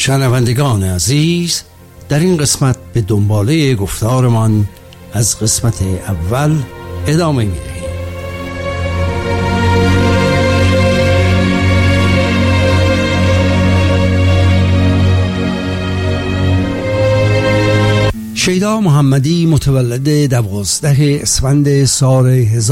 شنوندگان عزیز، در این قسمت به دنباله گفتارمان از قسمت اول ادامه می‌دهیم. شیدا محمدی متولد 12 اسفند سال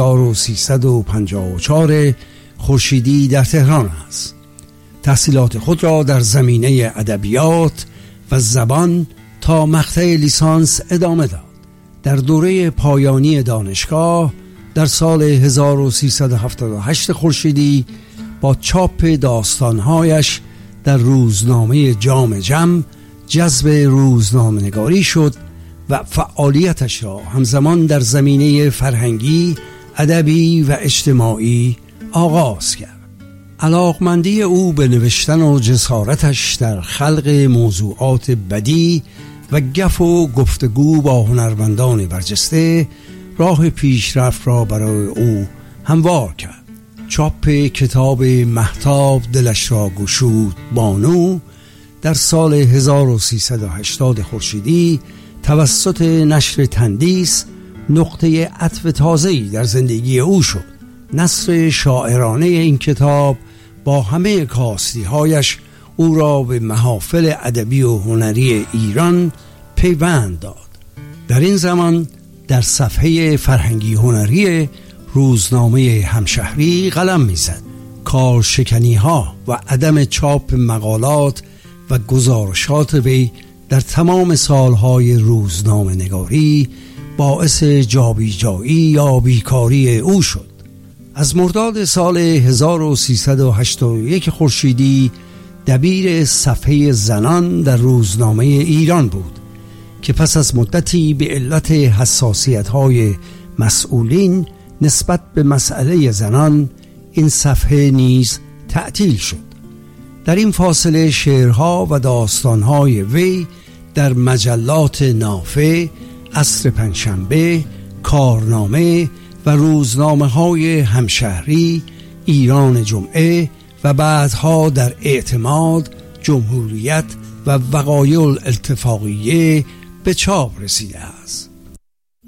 1354 خورشیدی در تهران است. تحصیلات خود را در زمینه ادبیات و زبان تا مقطع لیسانس ادامه داد. در دوره پایانی دانشگاه در سال 1378 خورشیدی با چاپ داستانهایش در روزنامه جام جم جذب روزنامه‌نگاری شد و فعالیتش را همزمان در زمینه فرهنگی، ادبی و اجتماعی آغاز کرد. علاقمندی او به نوشتن و جسارتش در خلق موضوعات بدیع و گپ و گفتگو با هنرمندان برجسته راه پیشرفت را برای او هموار کرد. چاپ کتاب مهتاب دلش را گشود بانو در سال 1380 خورشیدی توسط نشر تندیس نقطه عطف تازه‌ای در زندگی او شد. نثر شاعرانه این کتاب با همه کاستی‌هایش او را به محافل ادبی و هنری ایران پیوند داد. در این زمان در صفحه فرهنگی هنری روزنامه همشهری قلم می‌زد. کارشکنی‌ها و عدم چاپ مقالات و گزارشات وی در تمام سالهای روزنامه نگاری باعث جابیجایی یا بیکاری او شد. از مرداد سال 1381 خورشیدی دبیر صفحه زنان در روزنامه ایران بود که پس از مدتی به علت حساسیت‌های مسئولین نسبت به مسئله زنان این صفحه نیز تعطیل شد. در این فاصله شعرها و داستانهای وی در مجلات نافه، عصر پنجشنبه، کارنامه و روزنامه‌های همشهری، ایران جمعه و بعدها در اعتماد، جمهوریت و وقایع الاتفاقیه به چاپ رسیده است.